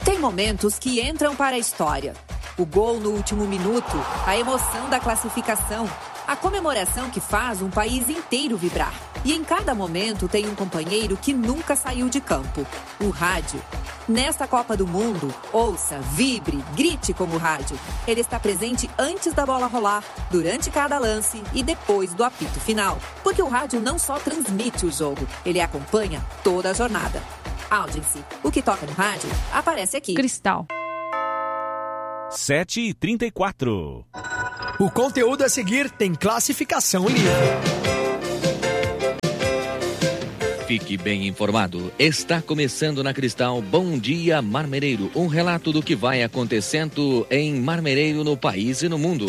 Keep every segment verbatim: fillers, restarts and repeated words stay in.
Tem momentos que entram para a história. O gol no último minuto, a emoção da classificação, a comemoração que faz um país inteiro vibrar. E em cada momento tem um companheiro que nunca saiu de campo, o rádio. Nesta Copa do Mundo, ouça, vibre, grite como rádio. Ele está presente antes da bola rolar, durante cada lance e depois do apito final. Porque o rádio não só transmite o jogo, ele acompanha toda a jornada. Audience, o que toca no rádio, aparece aqui. Cristal. sete e trinta e quatro. O conteúdo a seguir tem classificação livre. Fique bem informado. Está começando na Cristal Bom Dia Marmereiro. Um relato do que vai acontecendo em Marmereiro, no país e no mundo.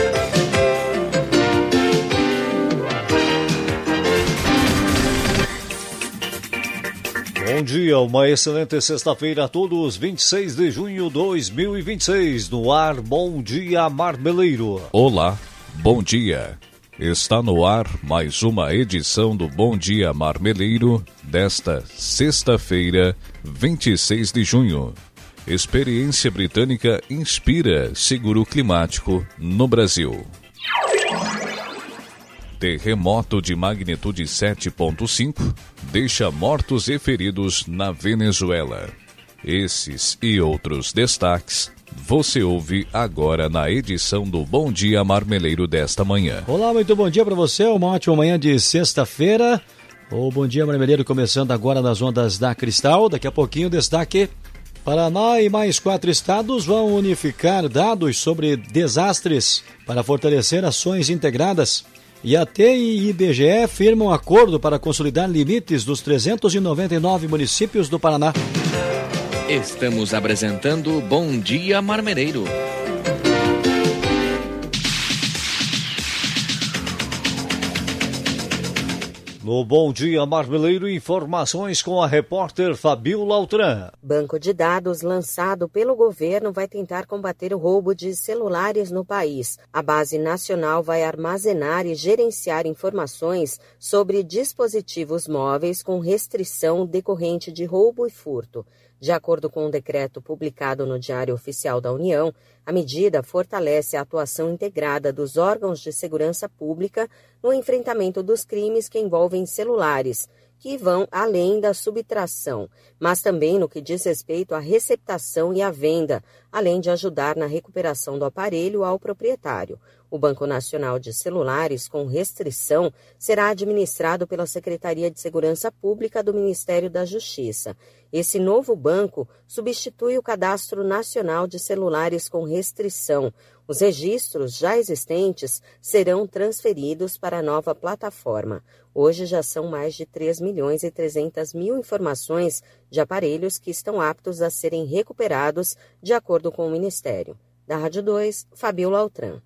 Bom dia, uma excelente sexta-feira a todos, vinte e seis de junho de dois mil e vinte e seis, no ar Bom Dia Marmeleiro. Olá, bom dia. Está no ar mais uma edição do Bom Dia Marmeleiro desta sexta-feira, vinte e seis de junho. Experiência britânica inspira seguro climático no Brasil. Terremoto de magnitude sete ponto cinco deixa mortos e feridos na Venezuela. Esses e outros destaques você ouve agora na edição do Bom Dia Marmeleiro desta manhã. Olá, muito bom dia para você, uma ótima manhã de sexta-feira. O Bom Dia Marmeleiro começando agora nas ondas da Cristal. Daqui a pouquinho o destaque: Paraná e mais quatro estados vão unificar dados sobre desastres para fortalecer ações integradas. E a T I e I B G E firmam acordo para consolidar limites dos trezentos e noventa e nove municípios do Paraná. Estamos apresentando Bom Dia Marmereiro. No Bom Dia Marmeleiro, informações com a repórter Fabiola Altran. Banco de dados lançado pelo governo vai tentar combater o roubo de celulares no país. A base nacional vai armazenar e gerenciar informações sobre dispositivos móveis com restrição decorrente de roubo e furto. De acordo com um decreto publicado no Diário Oficial da União, a medida fortalece a atuação integrada dos órgãos de segurança pública no enfrentamento dos crimes que envolvem celulares, que vão além da subtração, mas também no que diz respeito à receptação e à venda, além de ajudar na recuperação do aparelho ao proprietário. O Banco Nacional de Celulares, com restrição, será administrado pela Secretaria de Segurança Pública do Ministério da Justiça. Esse novo banco substitui o Cadastro Nacional de Celulares com restrição. Os registros já existentes serão transferidos para a nova plataforma. Hoje já são mais de três milhões e trezentas mil informações de aparelhos que estão aptos a serem recuperados, de acordo com o Ministério. Da Rádio dois, Fabiola Altran.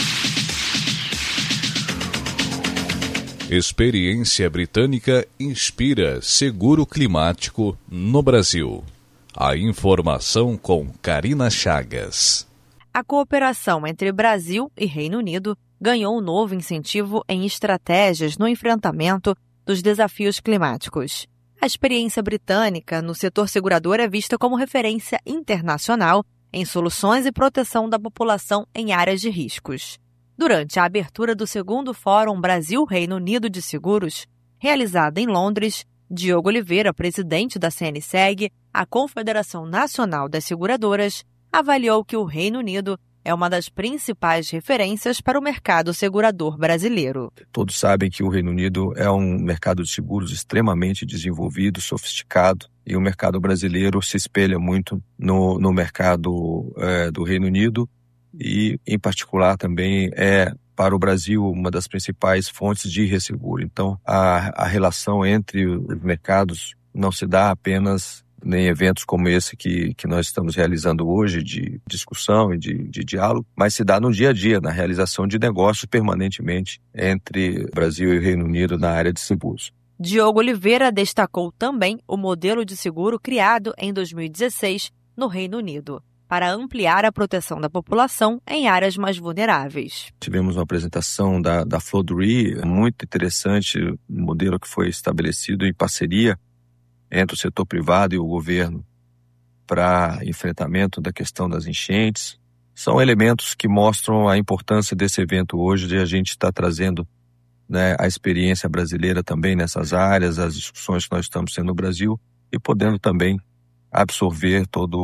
Experiência britânica inspira seguro climático no Brasil. A informação com Karina Chagas. A cooperação entre Brasil e Reino Unido ganhou um novo incentivo em estratégias no enfrentamento dos desafios climáticos. A experiência britânica no setor segurador é vista como referência internacional em soluções e proteção da população em áreas de riscos. Durante a abertura do segundo Fórum Brasil-Reino Unido de Seguros, realizada em Londres, Diogo Oliveira, presidente da C N S E G, a Confederação Nacional das Seguradoras, avaliou que o Reino Unido é uma das principais referências para o mercado segurador brasileiro. Todos sabem que o Reino Unido é um mercado de seguros extremamente desenvolvido, sofisticado, e o mercado brasileiro se espelha muito no, no mercado é, do Reino Unido, e, em particular, também é, para o Brasil, uma das principais fontes de resseguro. Então, a, a relação entre os mercados não se dá apenas em eventos como esse que, que nós estamos realizando hoje, de discussão e de, de diálogo, mas se dá no dia a dia, na realização de negócios permanentemente entre Brasil e Reino Unido na área de seguros. Diogo Oliveira destacou também o modelo de seguro criado em dois mil e dezesseis no Reino Unido, para ampliar a proteção da população em áreas mais vulneráveis. Tivemos uma apresentação da, da Flood Re, muito interessante, um modelo que foi estabelecido em parceria entre o setor privado e o governo, para enfrentamento da questão das enchentes. São elementos que mostram a importância desse evento hoje, de a gente estar trazendo, né, a experiência brasileira também nessas áreas, as discussões que nós estamos tendo no Brasil e podendo também absorver todo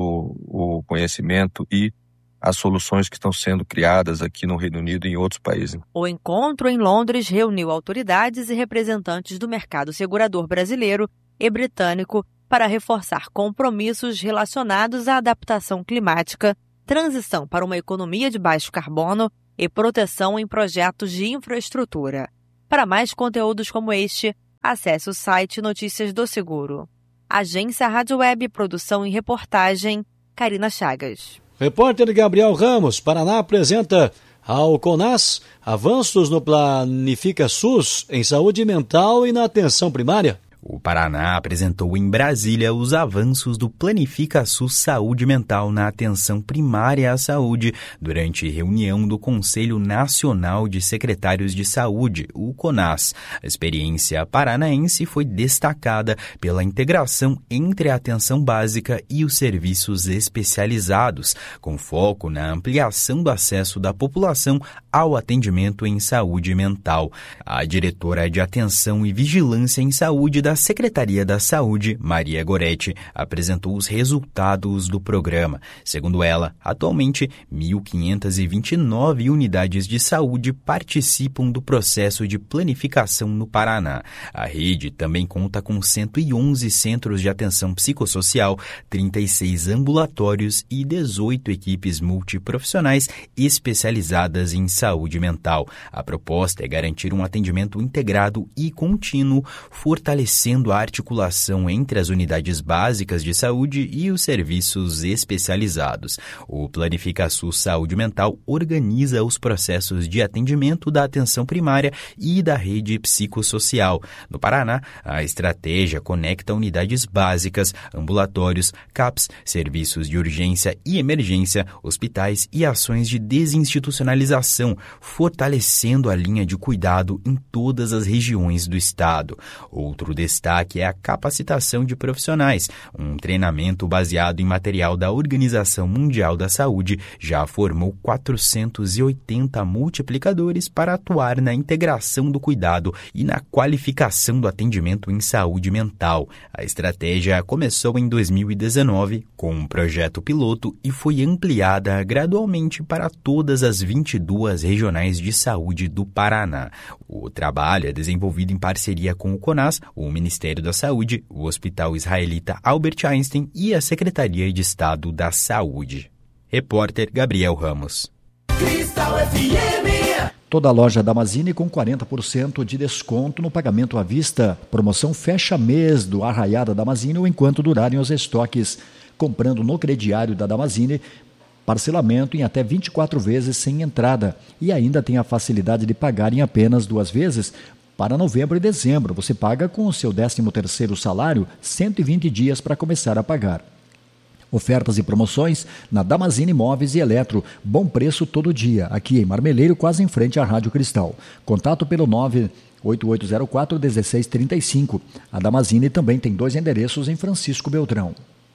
o conhecimento e as soluções que estão sendo criadas aqui no Reino Unido e em outros países. O encontro em Londres reuniu autoridades e representantes do mercado segurador brasileiro e britânico para reforçar compromissos relacionados à adaptação climática, transição para uma economia de baixo carbono e proteção em projetos de infraestrutura. Para mais conteúdos como este, acesse o site Notícias do Seguro. Agência Rádio Web, produção e reportagem, Karina Chagas. Repórter Gabriel Ramos, Paraná apresenta ao CONAS avanços no Planifica SUS em saúde mental e na atenção primária. O Paraná apresentou em Brasília os avanços do Planifica SUS Saúde Mental na atenção primária à saúde durante reunião do Conselho Nacional de Secretários de Saúde, o CONAS. A experiência paranaense foi destacada pela integração entre a atenção básica e os serviços especializados, com foco na ampliação do acesso da população ao atendimento em saúde mental. A diretora de Atenção e Vigilância em Saúde da Secretaria da Saúde, Maria Goretti, apresentou os resultados do programa. Segundo ela, atualmente, mil quinhentas e vinte e nove unidades de saúde participam do processo de planificação no Paraná. A rede também conta com cento e onze centros de atenção psicossocial, trinta e seis ambulatórios e dezoito equipes multiprofissionais especializadas em saúde mental. A proposta é garantir um atendimento integrado e contínuo, fortalecendo a articulação entre as unidades básicas de saúde e os serviços especializados. O Planifica SUS Saúde Mental organiza os processos de atendimento da atenção primária e da rede psicossocial. No Paraná, a estratégia conecta unidades básicas, ambulatórios, C A Ps, serviços de urgência e emergência, hospitais e ações de desinstitucionalização, fortalecendo a linha de cuidado em todas as regiões do estado. Outro destaque é a capacitação de profissionais. Um treinamento baseado em material da Organização Mundial da Saúde já formou quatrocentos e oitenta multiplicadores para atuar na integração do cuidado e na qualificação do atendimento em saúde mental. A estratégia começou em dois mil e dezenove com um projeto piloto e foi ampliada gradualmente para todas as vinte e duas regionais de saúde do Paraná. O trabalho é desenvolvido em parceria com o CONAS, o Ministério da Saúde, o Hospital Israelita Albert Einstein e a Secretaria de Estado da Saúde. Repórter Gabriel Ramos. Cristal F M. Toda loja Damazini com quarenta por cento de desconto no pagamento à vista. Promoção fecha mês do Arraiada Damazini enquanto durarem os estoques. Comprando no crediário da Damazini, parcelamento em até vinte e quatro vezes sem entrada. E ainda tem a facilidade de pagar em apenas duas vezes. Para novembro e dezembro, você paga com o seu décimo terceiro salário, cento e vinte dias para começar a pagar. Ofertas e promoções na Damazini Móveis e Eletro. Bom preço todo dia, aqui em Marmeleiro, quase em frente à Rádio Cristal. Contato pelo nove oito oito zero quatro um seis três cinco. A Damazini também tem dois endereços em Francisco Beltrão.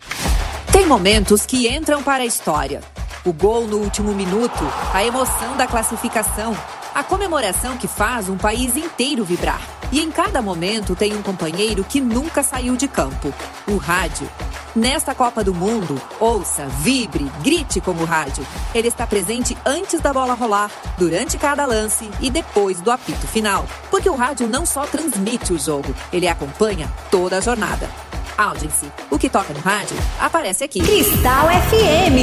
Tem momentos que entram para a história. O gol no último minuto, a emoção da classificação, a comemoração que faz um país inteiro vibrar. E em cada momento tem um companheiro que nunca saiu de campo, o rádio. Nesta Copa do Mundo, ouça, vibre, grite como o rádio. Ele está presente antes da bola rolar, durante cada lance e depois do apito final. Porque o rádio não só transmite o jogo, ele acompanha toda a jornada. Audience, o que toca no rádio, aparece aqui. Cristal F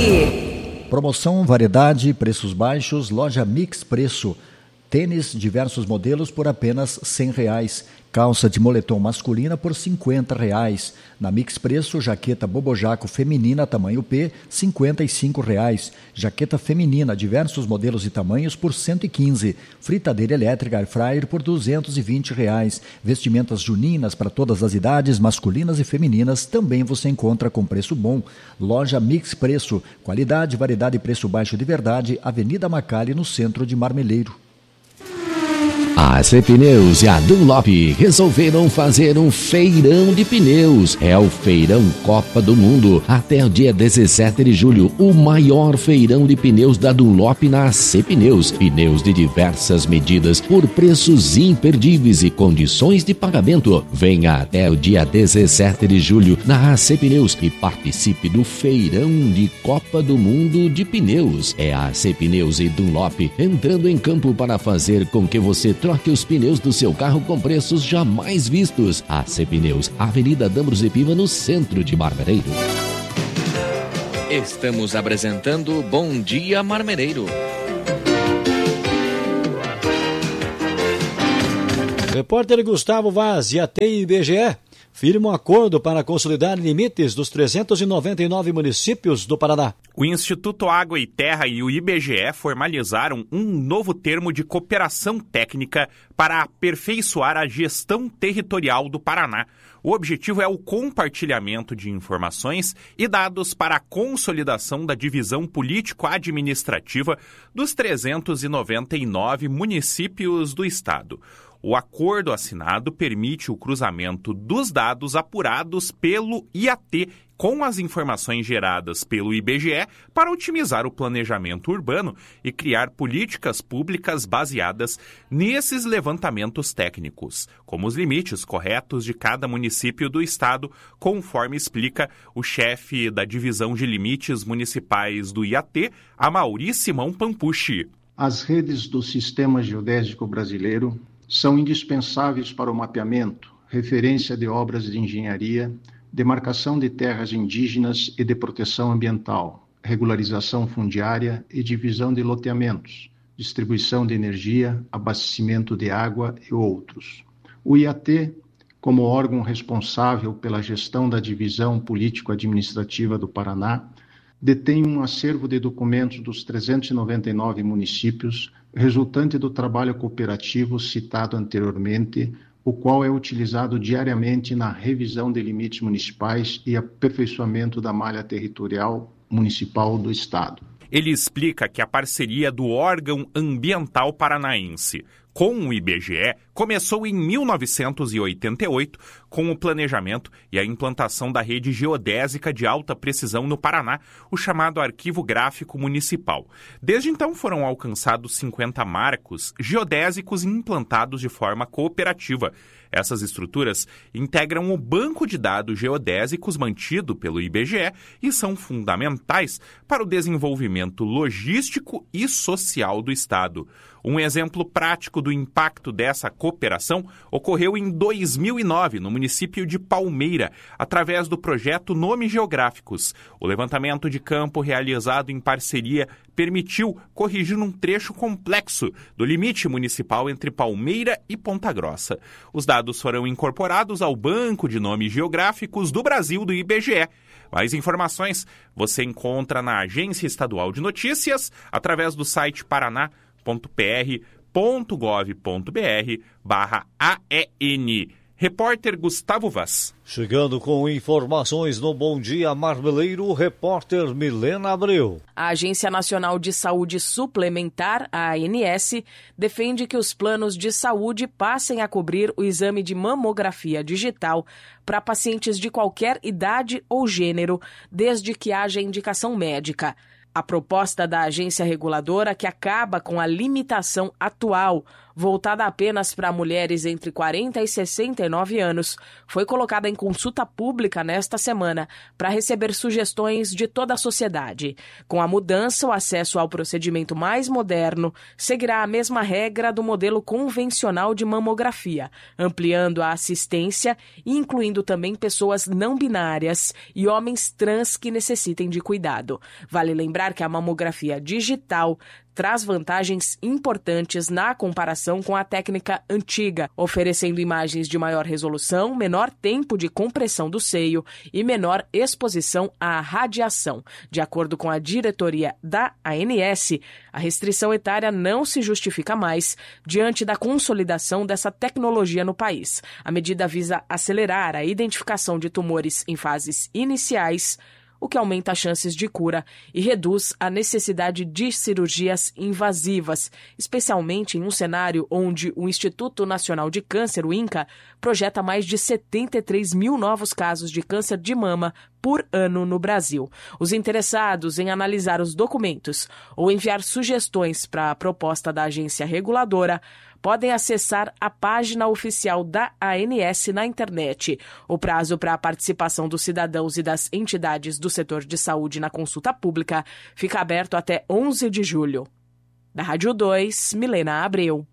M. Promoção, variedade, preços baixos, loja Mix Preço. Tênis, diversos modelos por apenas cem reais. Calça de moletom masculina por cinquenta reais. Na Mix Preço, jaqueta bobojaco feminina tamanho P, cinquenta e cinco reais. Jaqueta feminina, diversos modelos e tamanhos por cento e quinze. Fritadeira elétrica Air Fryer por duzentos e vinte reais. Vestimentas juninas para todas as idades, masculinas e femininas, também você encontra com preço bom. Loja Mix Preço, qualidade, variedade e preço baixo de verdade, Avenida Macali, no centro de Marmeleiro. A A C Pneus e a Dunlop resolveram fazer um feirão de pneus. É o Feirão Copa do Mundo. Até o dia dezessete de julho, o maior feirão de pneus da Dunlop na A C Pneus. Pneus de diversas medidas por preços imperdíveis e condições de pagamento. Venha até o dia dezessete de julho na A C Pneus e participe do Feirão de Copa do Mundo de Pneus. É a A C Pneus e Dunlop entrando em campo para fazer com que você troque os pneus do seu carro com preços jamais vistos. A C Pneus, Avenida Dambros e Piva, no centro de Marmereiro. Estamos apresentando Bom Dia Marmereiro. Repórter Gustavo Vaz e a T I B G E firmam um acordo para consolidar limites dos trezentos e noventa e nove municípios do Paraná. O Instituto Água e Terra e o I B G E formalizaram um novo termo de cooperação técnica para aperfeiçoar a gestão territorial do Paraná. O objetivo é o compartilhamento de informações e dados para a consolidação da divisão político-administrativa dos trezentos e noventa e nove municípios do estado. O acordo assinado permite o cruzamento dos dados apurados pelo I A T com as informações geradas pelo I B G E para otimizar o planejamento urbano e criar políticas públicas baseadas nesses levantamentos técnicos, como os limites corretos de cada município do estado, conforme explica o chefe da Divisão de Limites Municipais do I A T, Amaury Simão Pampucci. As redes do Sistema Geodésico Brasileiro são indispensáveis para o mapeamento, referência de obras de engenharia, demarcação de terras indígenas e de proteção ambiental, regularização fundiária e divisão de loteamentos, distribuição de energia, abastecimento de água e outros. O I A T, como órgão responsável pela gestão da divisão político-administrativa do Paraná, detém um acervo de documentos dos trezentos e noventa e nove municípios, resultante do trabalho cooperativo citado anteriormente, o qual é utilizado diariamente na revisão de limites municipais e aperfeiçoamento da malha territorial municipal do Estado. Ele explica que a parceria do órgão ambiental paranaense com o I B G E começou em mil novecentos e oitenta e oito com o planejamento e a implantação da rede geodésica de alta precisão no Paraná, o chamado Arquivo Gráfico Municipal. Desde então foram alcançados cinquenta marcos geodésicos implantados de forma cooperativa. Essas estruturas integram o banco de dados geodésicos mantido pelo I B G E e são fundamentais para o desenvolvimento logístico e social do Estado. Um exemplo prático do impacto dessa cooperação ocorreu em dois mil e nove, no município de Palmeira, através do projeto Nomes Geográficos. O levantamento de campo realizado em parceria permitiu corrigir um trecho complexo do limite municipal entre Palmeira e Ponta Grossa. Os dados foram incorporados ao Banco de Nomes Geográficos do Brasil do I B G E. Mais informações você encontra na Agência Estadual de Notícias através do site paraná ponto p r ponto gov ponto b r barra A E N. Repórter Gustavo Vaz. Chegando com informações no Bom Dia Marmeleiro, repórter Milena Abreu. A Agência Nacional de Saúde Suplementar, a A N S, defende que os planos de saúde passem a cobrir o exame de mamografia digital para pacientes de qualquer idade ou gênero, desde que haja indicação médica. A proposta da agência reguladora, que acaba com a limitação atual, voltada apenas para mulheres entre quarenta e sessenta e nove anos, foi colocada em consulta pública nesta semana para receber sugestões de toda a sociedade. Com a mudança, o acesso ao procedimento mais moderno seguirá a mesma regra do modelo convencional de mamografia, ampliando a assistência e incluindo também pessoas não binárias e homens trans que necessitem de cuidado. Vale lembrar que a mamografia digital traz vantagens importantes na comparação com a técnica antiga, oferecendo imagens de maior resolução, menor tempo de compressão do seio e menor exposição à radiação. De acordo com a diretoria da A N S, a restrição etária não se justifica mais diante da consolidação dessa tecnologia no país. A medida visa acelerar a identificação de tumores em fases iniciais, o que aumenta as chances de cura e reduz a necessidade de cirurgias invasivas, especialmente em um cenário onde o Instituto Nacional de Câncer, o INCA, projeta mais de setenta e três mil novos casos de câncer de mama por ano no Brasil. Os interessados em analisar os documentos ou enviar sugestões para a proposta da agência reguladora podem acessar a página oficial da A N S na internet. O prazo para a participação dos cidadãos e das entidades do setor de saúde na consulta pública fica aberto até onze de julho. Da Rádio dois, Milena Abreu.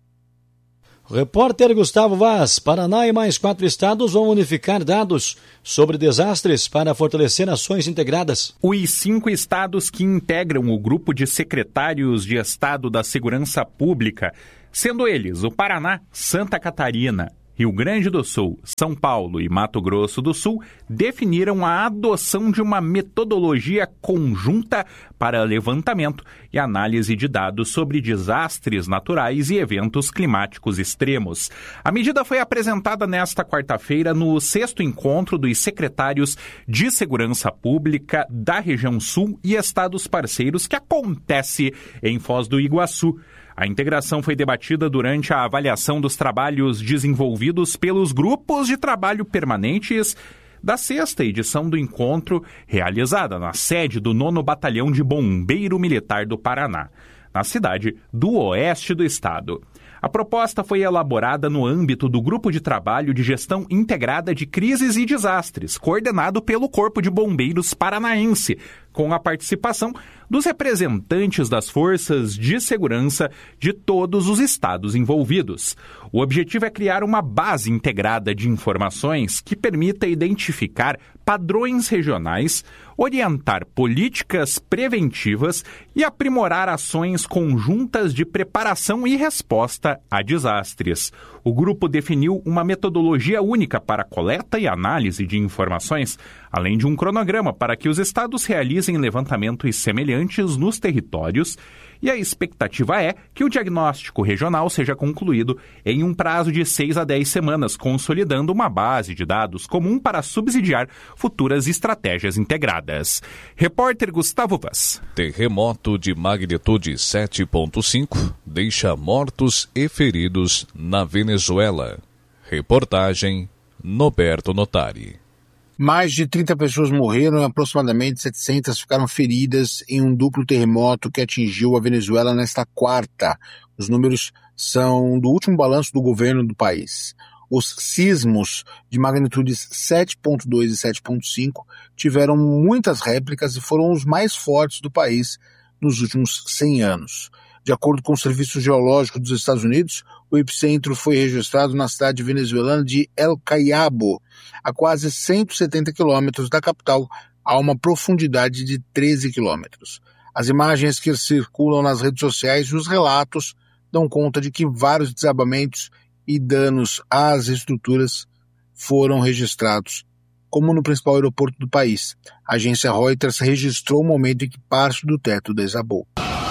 Repórter Gustavo Vaz. Paraná e mais quatro estados vão unificar dados sobre desastres para fortalecer ações integradas. Os cinco estados que integram o grupo de secretários de Estado da Segurança Pública, sendo eles o Paraná, Santa Catarina, Rio Grande do Sul, São Paulo e Mato Grosso do Sul, definiram a adoção de uma metodologia conjunta para levantamento e análise de dados sobre desastres naturais e eventos climáticos extremos. A medida foi apresentada nesta quarta-feira no sexto encontro dos secretários de Segurança Pública da região Sul e estados parceiros, que acontece em Foz do Iguaçu. A integração foi debatida durante a avaliação dos trabalhos desenvolvidos pelos grupos de trabalho permanentes da sexta edição do encontro, realizada na sede do nono Batalhão de Bombeiro Militar do Paraná, na cidade do oeste do estado. A proposta foi elaborada no âmbito do Grupo de Trabalho de Gestão Integrada de Crises e Desastres, coordenado pelo Corpo de Bombeiros Paranaense, com a participação dos representantes das forças de segurança de todos os estados envolvidos. O objetivo é criar uma base integrada de informações que permita identificar padrões regionais, orientar políticas preventivas e aprimorar ações conjuntas de preparação e resposta a desastres. O grupo definiu uma metodologia única para a coleta e análise de informações, além de um cronograma para que os estados realizem levantamentos semelhantes nos territórios, e a expectativa é que o diagnóstico regional seja concluído em um prazo de seis a dez semanas, consolidando uma base de dados comum para subsidiar futuras estratégias integradas. Repórter Gustavo Vaz. Terremoto de magnitude sete ponto cinco deixa mortos e feridos na Venezuela. Reportagem Noberto Notari. Mais de trinta pessoas morreram e aproximadamente setecentas ficaram feridas em um duplo terremoto que atingiu a Venezuela nesta quarta. Os números são do último balanço do governo do país. Os sismos de magnitudes sete ponto dois e sete ponto cinco tiveram muitas réplicas e foram os mais fortes do país nos últimos cem anos. De acordo com o Serviço Geológico dos Estados Unidos, o epicentro foi registrado na cidade venezuelana de El Cayabo, a quase cento e setenta quilômetros da capital, a uma profundidade de treze quilômetros. As imagens que circulam nas redes sociais e os relatos dão conta de que vários desabamentos e danos às estruturas foram registrados, como no principal aeroporto do país. A agência Reuters registrou o momento em que parte do teto desabou.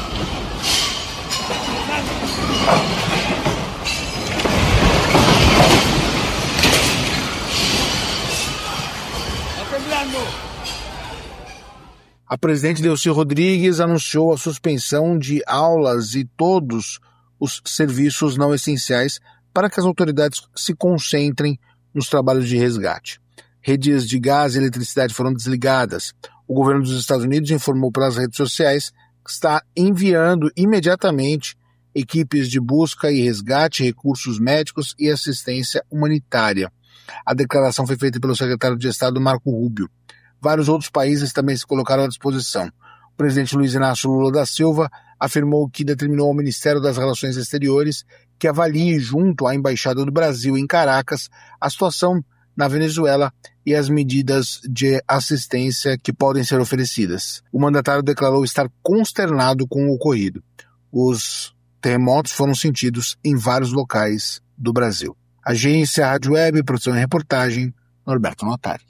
A presidente Delcy Rodrigues anunciou a suspensão de aulas e todos os serviços não essenciais para que as autoridades se concentrem nos trabalhos de resgate. Redes de gás e eletricidade foram desligadas. O governo dos Estados Unidos informou pelas redes sociais que está enviando imediatamente equipes de busca e resgate, recursos médicos e assistência humanitária. A declaração foi feita pelo secretário de Estado Marco Rubio. Vários outros países também se colocaram à disposição. O presidente Luiz Inácio Lula da Silva afirmou que determinou ao Ministério das Relações Exteriores que avalie junto à Embaixada do Brasil em Caracas a situação na Venezuela e as medidas de assistência que podem ser oferecidas. O mandatário declarou estar consternado com o ocorrido. Os terremotos foram sentidos em vários locais do Brasil. Agência Rádio Web, produção e reportagem, Norberto Notari.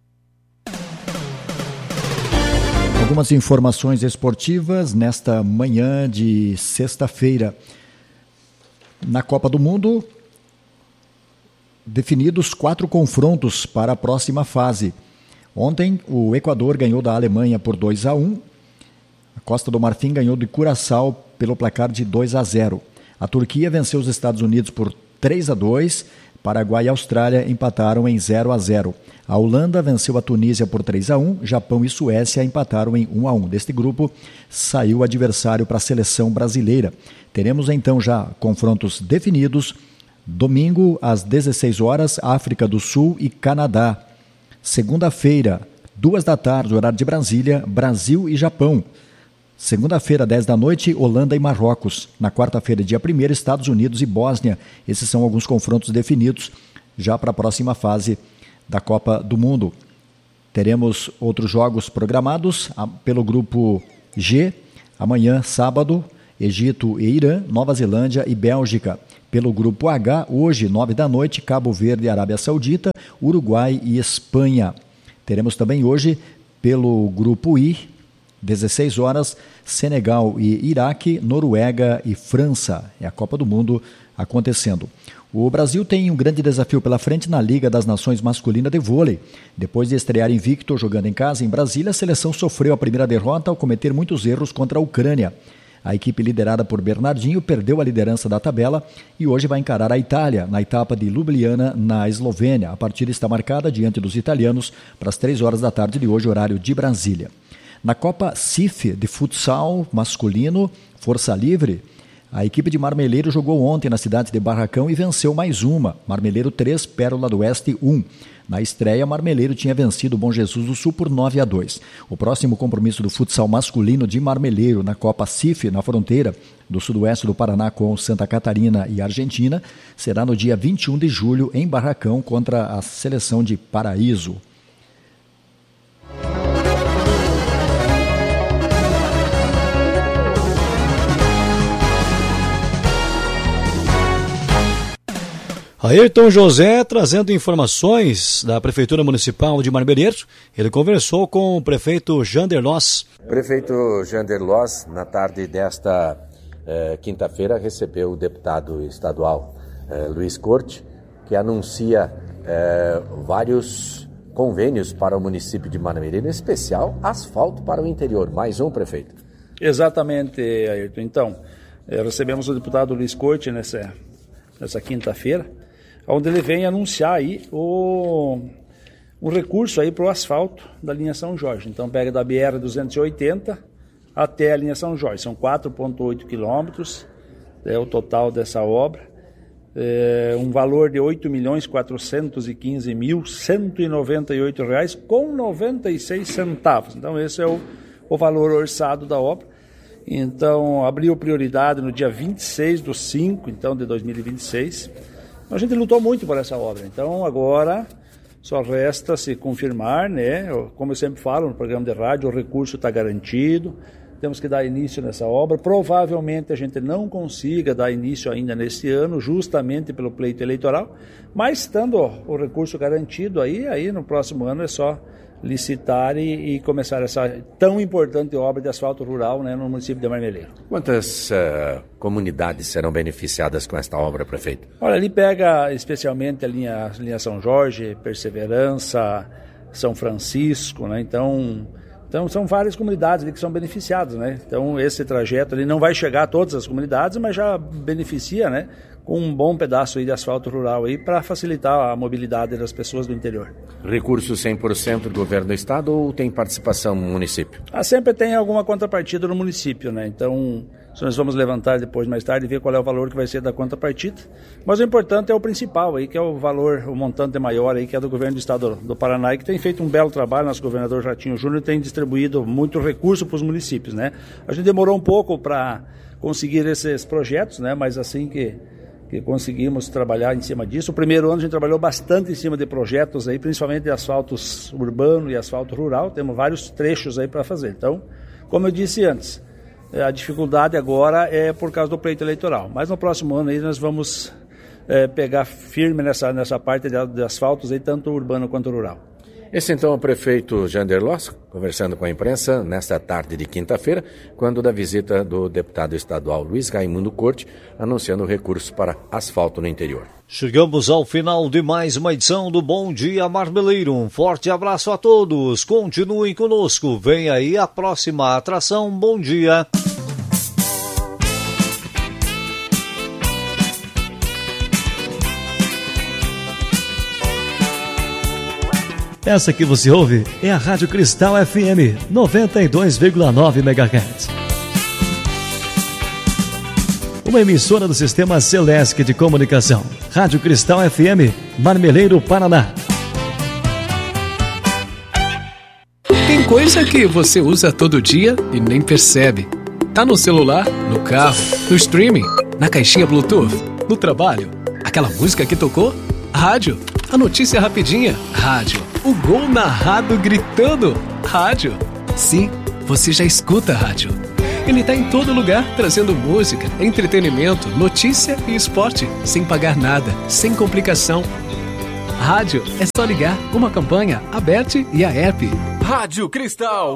Algumas informações esportivas nesta manhã de sexta-feira. Na Copa do Mundo, definidos quatro confrontos para a próxima fase. Ontem, o Equador ganhou da Alemanha por dois a um. A Costa do Marfim ganhou de Curaçao pelo placar de dois a zero. A Turquia venceu os Estados Unidos por três a dois. Paraguai e Austrália empataram em zero a zero. A Holanda venceu a Tunísia por três a um. Japão e Suécia empataram em um a um. Deste grupo, saiu o adversário para a seleção brasileira. Teremos então já confrontos definidos. Domingo, às dezesseis horas, África do Sul e Canadá. Segunda-feira, duas da tarde, horário de Brasília, Brasil e Japão. Segunda-feira, dez da noite, Holanda e Marrocos. Na quarta-feira, dia primeiro, Estados Unidos e Bósnia. Esses são alguns confrontos definidos já para a próxima fase da Copa do Mundo. Teremos outros jogos programados pelo grupo G. Amanhã, sábado, Egito e Irã, Nova Zelândia e Bélgica. Pelo grupo H, hoje, nove da noite, Cabo Verde e Arábia Saudita, Uruguai e Espanha. Teremos também hoje, pelo grupo I, dezesseis horas, Senegal e Iraque, Noruega e França. É a Copa do Mundo acontecendo. O Brasil tem um grande desafio pela frente na Liga das Nações Masculina de Vôlei. Depois de estrear invicto jogando em casa em Brasília, a seleção sofreu a primeira derrota ao cometer muitos erros contra a Ucrânia. A equipe liderada por Bernardinho perdeu a liderança da tabela e hoje vai encarar a Itália na etapa de Ljubljana, na Eslovênia. A partida está marcada diante dos italianos para as três horas da tarde de hoje, horário de Brasília. Na Copa C I F de futsal masculino, Força Livre, a equipe de Marmeleiro jogou ontem na cidade de Barracão e venceu mais uma. Marmeleiro três, Pérola do Oeste um. Na estreia, Marmeleiro tinha vencido o Bom Jesus do Sul por nove a dois. O próximo compromisso do futsal masculino de Marmeleiro na Copa C I F, na fronteira do sudoeste do Paraná com Santa Catarina e Argentina, será no dia vinte e um de julho em Barracão contra a seleção de Paraíso. Ayrton José trazendo informações da Prefeitura Municipal de Marmeleiro. Ele conversou com o prefeito Jander Loss. Prefeito Jander Loss, na tarde desta eh, quinta-feira, recebeu o deputado estadual eh, Luiz Corte, que anuncia eh, vários convênios para o município de Marmeleiro, em especial asfalto para o interior. Mais um, prefeito. Exatamente, Ayrton. Então, eh, recebemos o deputado Luiz Corte nessa, nessa quinta-feira, onde ele vem anunciar aí o, o recurso aí para o asfalto da linha São Jorge. Então pega da B R duzentos e oitenta até a linha São Jorge. São quatro vírgula oito quilômetros, é o total dessa obra. É um valor de oito milhões quatrocentos e quinze mil cento e noventa e oito reais com noventa e seis centavos. Então esse é o, o valor orçado da obra. Então abriu prioridade no dia vinte e seis de cinco então, de dois mil e vinte e seis. A gente lutou muito por essa obra, então agora só resta se confirmar, né? Como eu sempre falo no programa de rádio, o recurso está garantido, temos que dar início nessa obra. Provavelmente a gente não consiga dar início ainda nesse ano, justamente pelo pleito eleitoral, mas estando o recurso garantido aí, aí no próximo ano é só licitar e, e começar essa tão importante obra de asfalto rural, né, no município de Marmeleiro. Quantas uh, comunidades serão beneficiadas com esta obra, prefeito? Olha, ali pega especialmente a linha, a linha São Jorge, Perseverança, São Francisco, né? Então, então são várias comunidades ali que são beneficiadas, né? Então esse trajeto ali não vai chegar a todas as comunidades, mas já beneficia, né, com um bom pedaço aí de asfalto rural aí para facilitar a mobilidade das pessoas do interior. Recurso cem por cento do governo do estado ou tem participação no município? Ah, sempre tem alguma contrapartida no município, né? Então, nós vamos levantar depois, mais tarde, e ver qual é o valor que vai ser da contrapartida. Mas o importante é o principal aí, que é o valor, o montante maior aí, que é do governo do estado do Paraná, e que tem feito um belo trabalho. Nosso governador Ratinho Júnior tem distribuído muito recurso para os municípios, né? A gente demorou um pouco para conseguir esses projetos, né? Mas assim que que conseguimos trabalhar em cima disso. O primeiro ano a gente trabalhou bastante em cima de projetos aí, principalmente de asfaltos urbano e asfalto rural. Temos vários trechos aí para fazer. Então, como eu disse antes, a dificuldade agora é por causa do pleito eleitoral. Mas no próximo ano aí nós vamos é, pegar firme nessa, nessa parte de, de asfaltos aí, tanto urbano quanto rural. Esse então é o prefeito Jander Loss, conversando com a imprensa nesta tarde de quinta-feira, quando da visita do deputado estadual Luiz Raimundo Corte, anunciando recurso para asfalto no interior. Chegamos ao final de mais uma edição do Bom Dia Marmeleiro. Um forte abraço a todos. Continuem conosco. Vem aí a próxima atração. Bom dia. Essa que você ouve é a Rádio Cristal F M noventa e dois vírgula nove megahertz. Uma emissora do Sistema Celesc de Comunicação. Rádio Cristal F M, Marmeleiro, Paraná. Tem coisa que você usa todo dia e nem percebe. Tá no celular, no carro, no streaming, na caixinha Bluetooth, no trabalho. Aquela música que tocou? Rádio. A notícia rapidinha? Rádio. O gol narrado gritando? Rádio. Sim, você já escuta rádio. Ele está em todo lugar, trazendo música, entretenimento, notícia e esporte, sem pagar nada, sem complicação. Rádio é só ligar, uma campanha, aberta e a app. Rádio Cristal.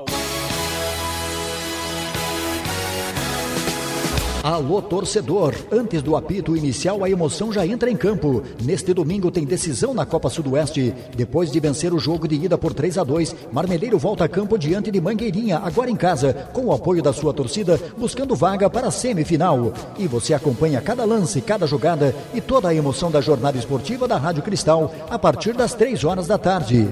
Alô, torcedor! Antes do apito inicial, a emoção já entra em campo. Neste domingo tem decisão na Copa Sudoeste. Depois de vencer o jogo de ida por três a dois, Marmeleiro volta a campo diante de Mangueirinha, agora em casa, com o apoio da sua torcida, buscando vaga para a semifinal. E você acompanha cada lance, cada jogada e toda a emoção da jornada esportiva da Rádio Cristal, a partir das três horas da tarde.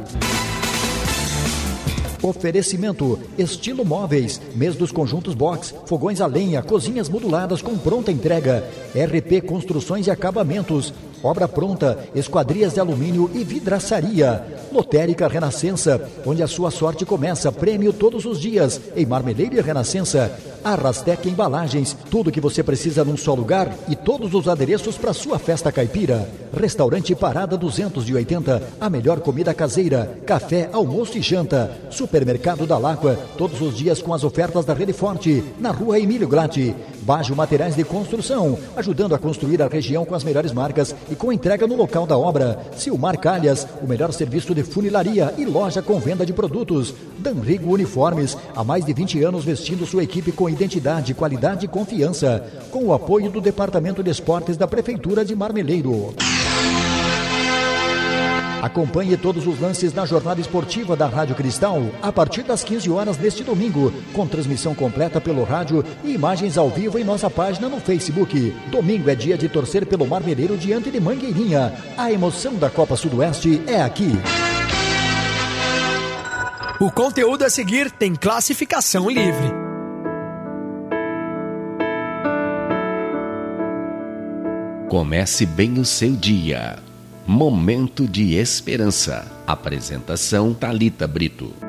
Oferecimento, Estilo Móveis, mês dos conjuntos box, fogões a lenha, cozinhas moduladas com pronta entrega, R P Construções e Acabamentos, obra pronta, esquadrias de alumínio e vidraçaria, Lotérica Renascença, onde a sua sorte começa, prêmio todos os dias, em Marmeleiro e Renascença, Arrastec Embalagens, tudo que você precisa num só lugar e todos os adereços para sua festa caipira, Restaurante Parada duzentos e oitenta, a melhor comida caseira, café, almoço e janta, Supermercado da Láqua, todos os dias com as ofertas da Rede Forte, na rua Emílio Glatti, Bajo Materiais de Construção, ajudando a construir a região com as melhores marcas e com entrega no local da obra, Silmar Calhas, o melhor serviço de funilaria e loja com venda de produtos, Danrigo Uniformes, há mais de vinte anos vestindo sua equipe com identidade, qualidade e confiança, com o apoio do Departamento de Esportes da Prefeitura de Marmeleiro. Acompanhe todos os lances na jornada esportiva da Rádio Cristal a partir das quinze horas deste domingo, com transmissão completa pelo rádio e imagens ao vivo em nossa página no Facebook. Domingo é dia de torcer pelo Marmeleiro diante de Mangueirinha. A emoção da Copa Sudoeste é aqui. O conteúdo a seguir tem classificação livre. Comece bem o seu dia. Momento de esperança. Apresentação Thalita Brito.